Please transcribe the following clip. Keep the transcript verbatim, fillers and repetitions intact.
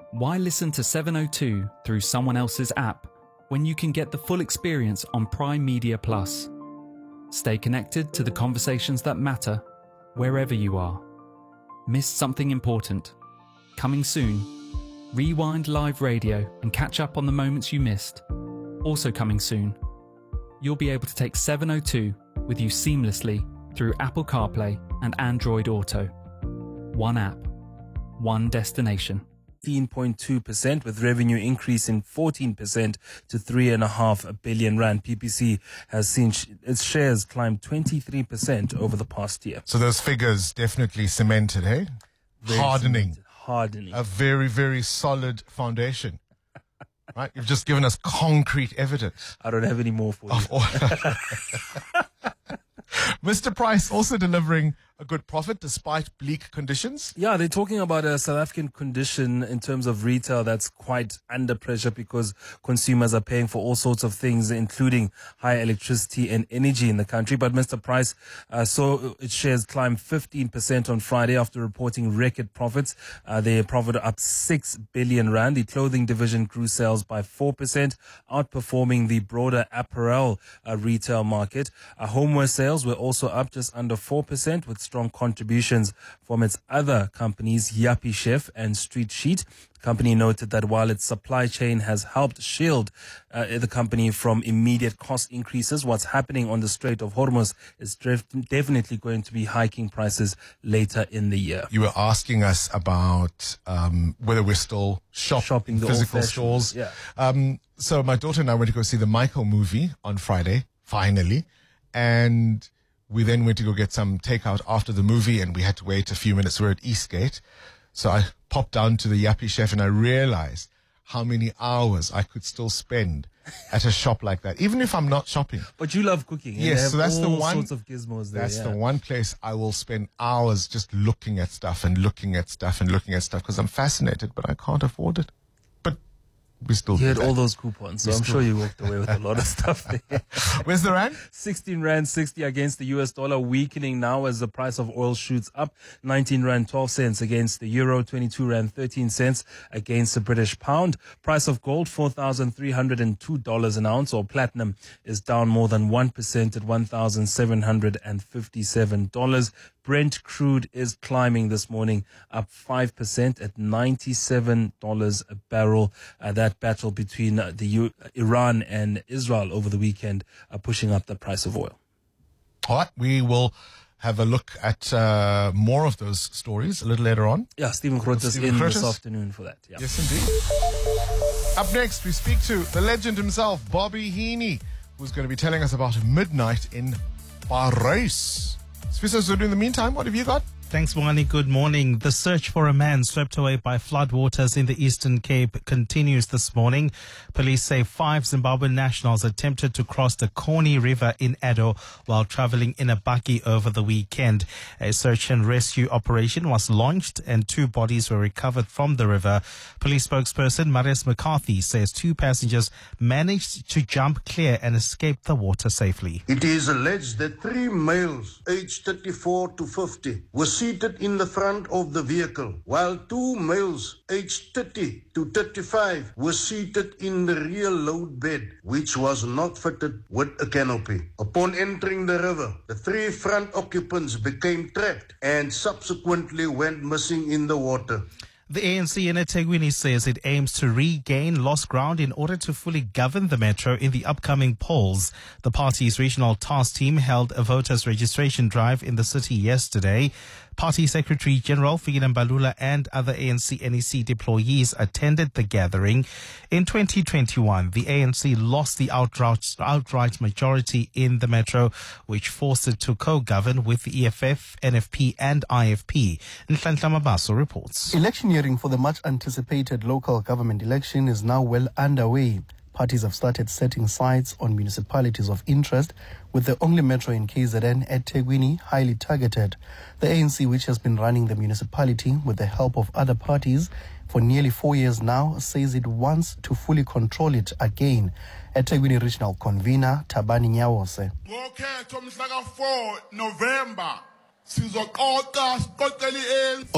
Why listen to seven oh two through someone else's app when you can get the full experience on Prime Media Plus? Stay connected to the conversations that matter wherever you are. Missed something important? Coming soon. Rewind live radio and catch up on the moments you missed. Also coming soon. You'll be able to take seven oh two with you seamlessly through Apple CarPlay and Android Auto. One app, one destination. fifteen point two percent, with revenue increasing fourteen percent to three point five billion rand. P P C has seen sh- its shares climb twenty-three percent over the past year. So those figures definitely cemented, hey? Very Hardening. cemented. Hardening. A very, very solid foundation. Right? You've just given us concrete evidence. I don't have any more for you. Of all- Mister Price also delivering a good profit despite bleak conditions. Yeah, they're talking about a South African condition in terms of retail that's quite under pressure because consumers are paying for all sorts of things, including high electricity and energy in the country. But Mister Price uh, saw its shares climb fifteen percent on Friday after reporting record profits. Uh, their profit up six billion rand. The clothing division grew sales by four percent, outperforming the broader apparel uh, retail market. Uh, homeware sales were also up just under four percent, with strong contributions from its other companies, Yuppiechef and Street Sheet. The company noted that while its supply chain has helped shield uh, the company from immediate cost increases, what's happening on the Strait of Hormuz is def- definitely going to be hiking prices later in the year. You were asking us about um, whether we're still shop, Shopping in the physical old-fashioned, stores. yeah. Um, so my daughter and I went to go see the Michael movie on Friday, finally. And we then went to go get some takeout after the movie, and we had to wait a few minutes. We're at Eastgate. So I popped down to the Yuppiechef and I realized how many hours I could still spend at a shop like that, even if I'm not shopping. But you love cooking. and Yes, they have so that's the all one- sorts of gizmos there. That's yeah. the one place I will spend hours just looking at stuff and looking at stuff and looking at stuff because I'm fascinated, but I can't afford it. But we still You do had that. all those coupons, so I'm sure you walked away with a lot of stuff there. Where's the rand? sixteen rand sixty against the U S dollar, weakening now as the price of oil shoots up. nineteen rand twelve cents against the euro, twenty-two rand thirteen cents against the British pound. Price of gold, four thousand three hundred two dollars an ounce, or platinum is down more than one percent at one thousand seven hundred fifty-seven dollars. Brent crude is climbing this morning, up five percent at ninety-seven dollars a barrel. Uh, that battle between uh, the U- Iran and Israel over the weekend are pushing up the price of oil. All right, we will have a look at uh, more of those stories a little later on. Yeah, Stephen Grootes Stephen in Grootes. this afternoon for that. Yeah. Yes, indeed. Up next, we speak to the legend himself, Bobby Heaney, who's going to be telling us about midnight in Paris. Sfiso Zulu, in the meantime, what have you got? Thanks, Wani. Good morning. The search for a man swept away by floodwaters in the Eastern Cape continues this morning. Police say five Zimbabwean nationals attempted to cross the Coney River in Edo while traveling in a buggy over the weekend. A search and rescue operation was launched and two bodies were recovered from the river. Police spokesperson Marius McCarthy says two passengers managed to jump clear and escape the water safely. It is alleged that three males, aged thirty-four to fifty, were seated in the front of the vehicle, while two males, aged thirty to thirty-five, were seated in the rear load bed, which was not fitted with a canopy. Upon entering the river, the three front occupants became trapped and subsequently went missing in the water. The A N C in eThekwini says it aims to regain lost ground in order to fully govern the metro in the upcoming polls. The party's regional task team held a voters' registration drive in the city yesterday. Party Secretary General Fikile Mbalula and other A N C N E C deployees attended the gathering. In twenty twenty-one, the A N C lost the outright, outright majority in the metro, which forced it to co-govern with the E F F, N F P and I F P. Nhlanhla Mabaso reports. Electioneering for the much-anticipated local government election is now well underway. Parties have started setting sights on municipalities of interest, with the only metro in K Z N at eThekwini highly targeted. The A N C, which has been running the municipality with the help of other parties for nearly four years now, says it wants to fully control it again. eThekwini Regional Convener Tabani Nyawose. Ngokhetho mhla ka four November sizoqoqa siqoqele